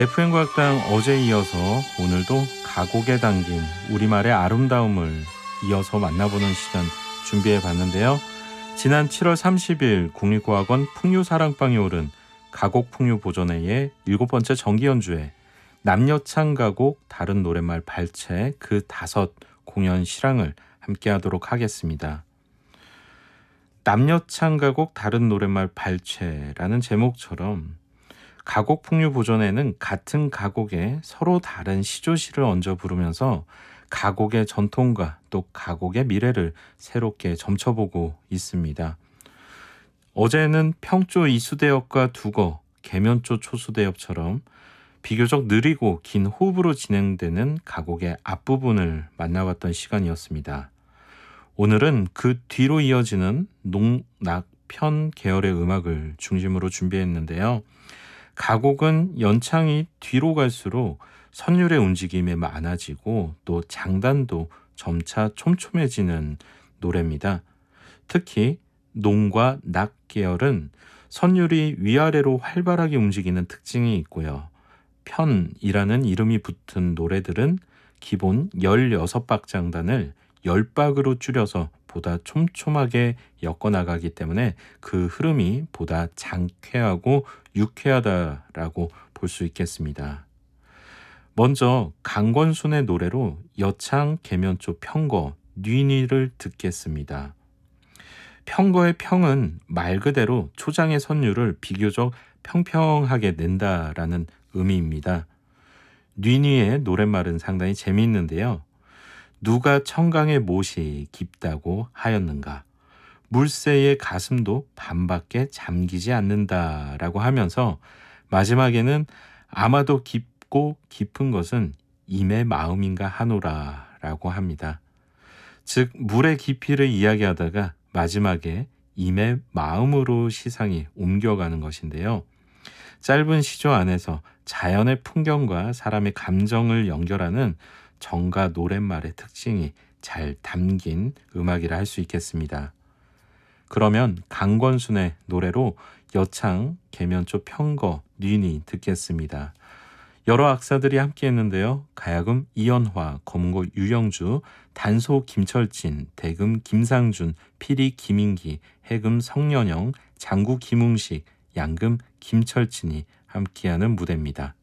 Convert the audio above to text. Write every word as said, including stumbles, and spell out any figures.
에프엠 과학당 어제에 이어서 오늘도 가곡에 담긴 우리말의 아름다움을 이어서 만나보는 시간 준비해 봤는데요. 지난 칠월 삼십일 국립고학원 풍류사랑방에 오른 가곡풍류 보존회의 일곱 번째 정기 연주회 남녀창 가곡 다른 노랫말 발췌 그 다섯 공연 실황을 함께 하도록 하겠습니다. 남녀창 가곡 다른 노랫말 발췌라는 제목처럼 가곡 풍류 보존회는 같은 가곡에 서로 다른 시조시를 얹어 부르면서 가곡의 전통과 또 가곡의 미래를 새롭게 점쳐보고 있습니다. 어제는 평조 이수대역과 두거, 계면조 초수대역처럼 비교적 느리고 긴 호흡으로 진행되는 가곡의 앞부분을 만나봤던 시간이었습니다. 오늘은 그 뒤로 이어지는 농, 낙, 편 계열의 음악을 중심으로 준비했는데요. 가곡은 연창이 뒤로 갈수록 선율의 움직임이 많아지고 또 장단도 점차 촘촘해지는 노래입니다. 특히 농과 낙 계열은 선율이 위아래로 활발하게 움직이는 특징이 있고요. 편이라는 이름이 붙은 노래들은 기본 열여섯 박 장단을 십 박으로 줄여서 보다 촘촘하게 엮어나가기 때문에 그 흐름이 보다 장쾌하고 유쾌하다라고 볼 수 있겠습니다. 먼저 강권순의 노래로 여창, 계면조, 평거, 뉘니를 듣겠습니다. 평거의 평은 말 그대로 초장의 선율을 비교적 평평하게 낸다라는 의미입니다. 뉘니의 노랫말은 상당히 재미있는데요. 누가 청강의 못이 깊다고 하였는가? 물새의 가슴도 밤밖에 잠기지 않는다라고 하면서 마지막에는 아마도 깊고 깊은 것은 임의 마음인가 하노라라고 합니다. 즉 물의 깊이를 이야기하다가 마지막에 임의 마음으로 시상이 옮겨가는 것인데요. 짧은 시조 안에서 자연의 풍경과 사람의 감정을 연결하는 정가 노랫말의 특징이 잘 담긴 음악이라 할 수 있겠습니다. 그러면 강권순의 노래로 여창, 계면조, 평거, 뉘니 듣겠습니다. 여러 악사들이 함께 했는데요. 가야금 이연화, 검은고 유영주, 단소 김철진, 대금 김상준, 피리 김인기, 해금 성년영, 장구 김웅식, 양금 김철진이 함께하는 무대입니다.